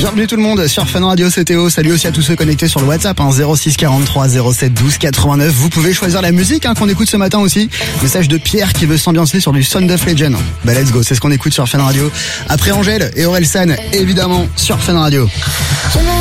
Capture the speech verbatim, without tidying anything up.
Bienvenue tout le monde sur Fun Radio, c'est Théo. Salut aussi à tous ceux connectés sur le WhatsApp, hein, zéro six quarante-trois zéro sept douze quatre-vingt-neuf. Vous pouvez choisir la musique hein, qu'on écoute ce matin aussi. Message de Pierre qui veut s'ambiancer sur du Sound of Legend. Bah let's go, c'est ce qu'on écoute sur Fun Radio. Après Angèle et Orelsan, évidemment sur Fun Radio.